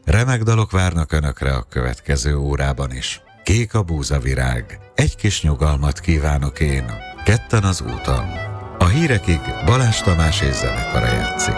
Remek dalok várnak Önökre a következő órában is. Kék a búzavirág, egy kis nyugalmat kívánok én, ketten az úton. A hírekig Balázs Tamás és zenekara játszik.